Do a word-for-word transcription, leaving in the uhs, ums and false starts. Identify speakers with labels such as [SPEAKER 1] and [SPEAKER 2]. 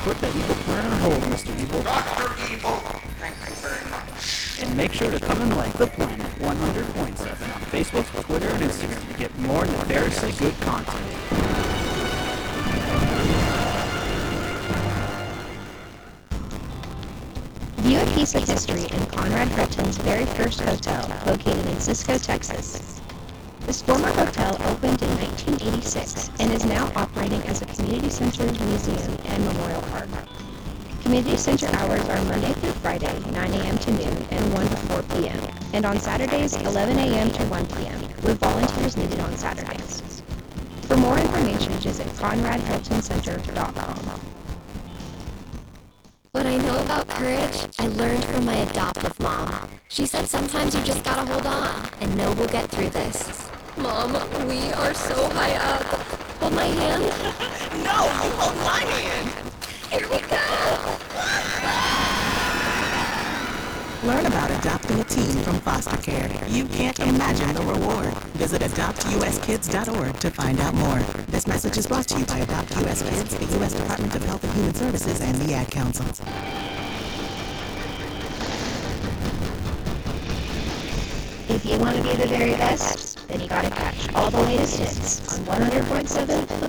[SPEAKER 1] Put the evil plan on hold, Mister Evil.
[SPEAKER 2] Doctor Evil, thank you very much.
[SPEAKER 1] And make sure to come and like the Planet one hundred point seven on Facebook, Twitter, and Instagram to get more nefariously good content.
[SPEAKER 3] View a piece of history in Conrad Gretton's very first hotel, located in Cisco, Texas. This former hotel opened in nineteen eighty-six and is now operating as a community center, museum, and memorial park. Community center hours are Monday through Friday, nine a.m. to noon and one to four p.m., and on Saturdays, eleven a.m. to one p.m., with volunteers needed on Saturdays. For more information, visit conrad hilton center dot com.
[SPEAKER 4] What I know about courage, I learned from my adoptive mom. She said sometimes you just gotta hold on and know we'll get through this. Mom, we are so high up. Hold my hand.
[SPEAKER 2] No, you hold my hand.
[SPEAKER 4] Here we go.
[SPEAKER 5] Learn about adopting a teen from foster care. You can't imagine the reward. Visit adopt u s kids dot org to find out more. This message is brought to you by Adopt U S Kids, the U S Department of Health and Human Services, and the Ad Council.
[SPEAKER 3] If you want to be the very best, then you gotta catch all the latest hits on one hundred point seven